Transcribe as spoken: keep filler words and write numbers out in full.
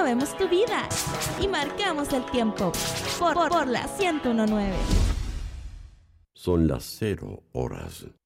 movemos tu vida y marcamos el tiempo por, por, por la ciento uno punto nueve. Son las cero horas.